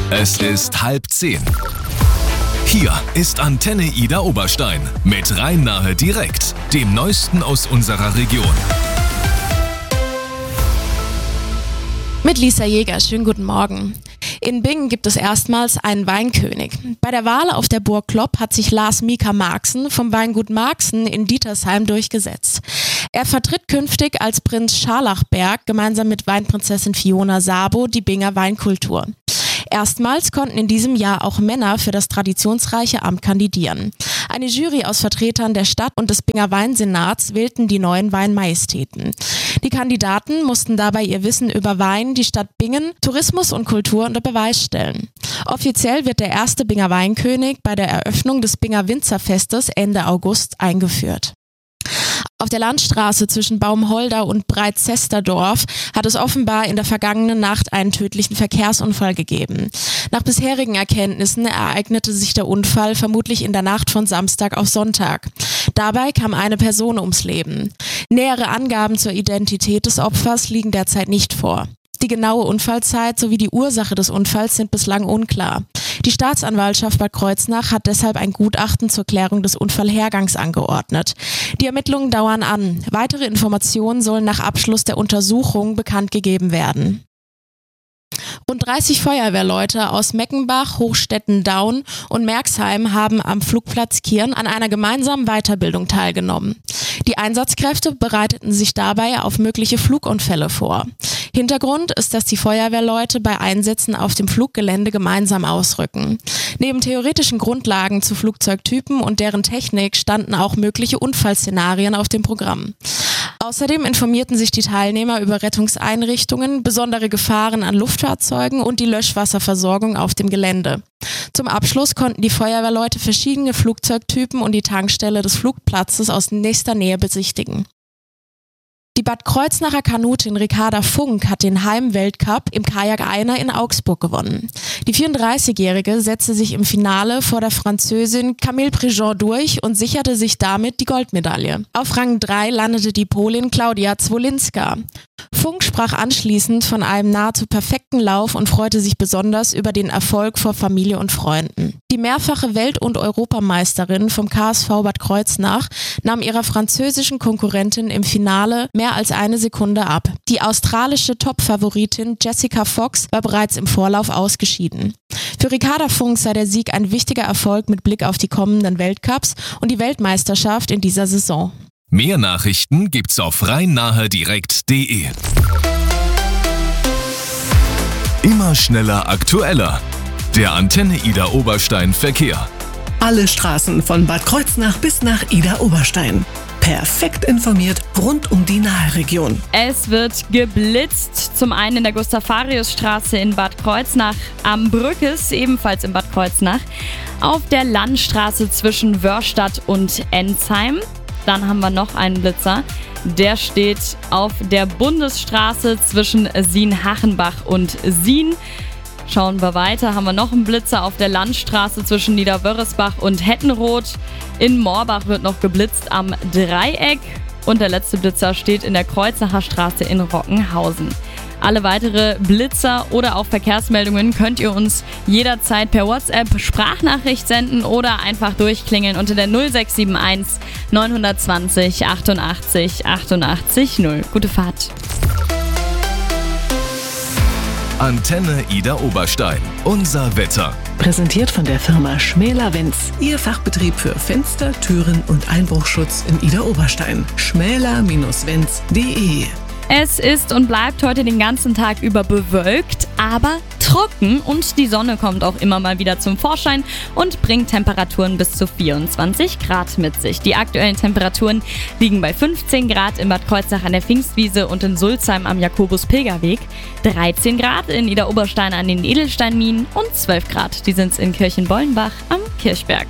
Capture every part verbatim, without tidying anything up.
Es ist halb zehn. Hier ist Antenne Ida Oberstein mit Rhein-Nahe direkt, dem Neuesten aus unserer Region. Mit Lisa Jäger, schönen guten Morgen. In Bingen gibt es erstmals einen Weinkönig. Bei der Wahl auf der Burg Klopp hat sich Lars Mika Marxen vom Weingut Marxen in Dietersheim durchgesetzt. Er vertritt künftig als Prinz Scharlachberg gemeinsam mit Weinprinzessin Fiona Sabo die Binger Weinkultur. Erstmals konnten in diesem Jahr auch Männer für das traditionsreiche Amt kandidieren. Eine Jury aus Vertretern der Stadt und des Binger Weinsenats wählten die neuen Weinmajestäten. Die Kandidaten mussten dabei ihr Wissen über Wein, die Stadt Bingen, Tourismus und Kultur unter Beweis stellen. Offiziell wird der erste Binger Weinkönig bei der Eröffnung des Binger Winzerfestes Ende August eingeführt. Auf der Landstraße zwischen Baumholder und Breitzesterdorf hat es offenbar in der vergangenen Nacht einen tödlichen Verkehrsunfall gegeben. Nach bisherigen Erkenntnissen ereignete sich der Unfall vermutlich in der Nacht von Samstag auf Sonntag. Dabei kam eine Person ums Leben. Nähere Angaben zur Identität des Opfers liegen derzeit nicht vor. Die genaue Unfallzeit sowie die Ursache des Unfalls sind bislang unklar. Die Staatsanwaltschaft Bad Kreuznach hat deshalb ein Gutachten zur Klärung des Unfallhergangs angeordnet. Die Ermittlungen dauern an. Weitere Informationen sollen nach Abschluss der Untersuchung bekannt gegeben werden. Rund dreißig Feuerwehrleute aus Meckenbach, Hochstetten-Daun und Merxheim haben am Flugplatz Kirn an einer gemeinsamen Weiterbildung teilgenommen. Die Einsatzkräfte bereiteten sich dabei auf mögliche Flugunfälle vor. Hintergrund ist, dass die Feuerwehrleute bei Einsätzen auf dem Fluggelände gemeinsam ausrücken. Neben theoretischen Grundlagen zu Flugzeugtypen und deren Technik standen auch mögliche Unfallszenarien auf dem Programm. Außerdem informierten sich die Teilnehmer über Rettungseinrichtungen, besondere Gefahren an Luftfahrzeugen und die Löschwasserversorgung auf dem Gelände. Zum Abschluss konnten die Feuerwehrleute verschiedene Flugzeugtypen und die Tankstelle des Flugplatzes aus nächster Nähe besichtigen. Die Bad Kreuznacher Kanutin Ricarda Funk hat den Heimweltcup im Kajak-Einer in Augsburg gewonnen. Die vierunddreißigjährige setzte sich im Finale vor der Französin Camille Préjean durch und sicherte sich damit die Goldmedaille. Auf Rang drei landete die Polin Klaudia Zwolinska. Funk sprach anschließend von einem nahezu perfekten Lauf und freute sich besonders über den Erfolg vor Familie und Freunden. Die mehrfache Welt- und Europameisterin vom K S V Bad Kreuznach nahm ihrer französischen Konkurrentin im Finale mehr als eine Sekunde ab. Die australische Top-Favoritin Jessica Fox war bereits im Vorlauf ausgeschieden. Für Ricarda Funk sei der Sieg ein wichtiger Erfolg mit Blick auf die kommenden Weltcups und die Weltmeisterschaft in dieser Saison. Mehr Nachrichten gibt's auf rhein-nahe direkt punkt de. Immer schneller, aktueller. Der Antenne Ida Oberstein Verkehr. Alle Straßen von Bad Kreuznach bis nach Ida Oberstein. Perfekt informiert rund um die Nahe-Region. Es wird geblitzt. Zum einen in der Gustav-Farius-Straße in Bad Kreuznach, am Brückes, ebenfalls in Bad Kreuznach, auf der Landstraße zwischen Wörstadt und Ensheim. Dann haben wir noch einen Blitzer. Der steht auf der Bundesstraße zwischen Sien-Hachenbach und Sien. Schauen wir weiter, haben wir noch einen Blitzer auf der Landstraße zwischen Niederwörresbach und Hettenroth. In Moorbach wird noch geblitzt am Dreieck. Und der letzte Blitzer steht in der Kreuznacher Straße in Rockenhausen. Alle weitere Blitzer oder auch Verkehrsmeldungen könnt ihr uns jederzeit per WhatsApp Sprachnachricht senden oder einfach durchklingeln unter der null sechs sieben eins neun zwei null achtundachtzig achtundachtzig null. Gute Fahrt. Antenne Ida Oberstein. Unser Wetter. Präsentiert von der Firma Schmäler-Wenz. Ihr Fachbetrieb für Fenster, Türen und Einbruchschutz in Ida Oberstein. schmäler Bindestrich wenz punkt de. Es ist und bleibt heute den ganzen Tag über bewölkt, aber trocken und die Sonne kommt auch immer mal wieder zum Vorschein und bringt Temperaturen bis zu vierundzwanzig Grad mit sich. Die aktuellen Temperaturen liegen bei fünfzehn Grad in Bad Kreuznach an der Pfingstwiese und in Sulzheim am Jakobus-Pilgerweg, dreizehn Grad in Ida Oberstein an den Edelsteinminen und zwölf Grad, die sind in Kirchenbollenbach am Kirchberg.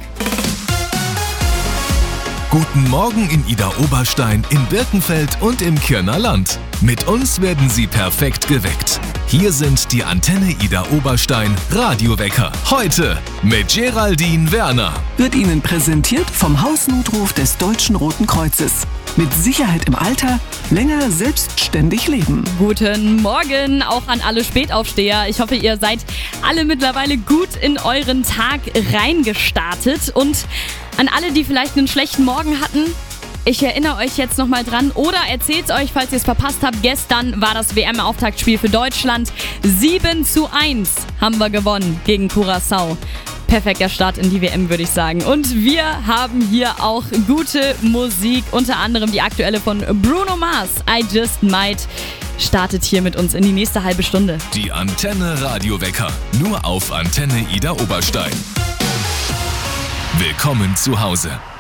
Guten Morgen in Ida Oberstein, in Birkenfeld und im Kirner Land. Mit uns werden Sie perfekt geweckt. Hier sind die Antenne Ida Oberstein Radiowecker. Heute mit Geraldine Werner. Wird Ihnen präsentiert vom Hausnotruf des Deutschen Roten Kreuzes. Mit Sicherheit im Alter, länger selbstständig leben. Guten Morgen auch an alle Spätaufsteher. Ich hoffe, ihr seid alle mittlerweile gut in euren Tag reingestartet. Und an alle, die vielleicht einen schlechten Morgen hatten, ich erinnere euch jetzt nochmal dran oder erzählt's euch, falls ihr es verpasst habt. Gestern war das W M-Auftaktspiel für Deutschland. sieben zu eins haben wir gewonnen gegen Curaçao. Perfekter Start in die W M, würde ich sagen. Und wir haben hier auch gute Musik, unter anderem die aktuelle von Bruno Mars, I Just Might, startet hier mit uns in die nächste halbe Stunde. Die Antenne Radiowecker, nur auf Antenne Idar Oberstein. Willkommen zu Hause.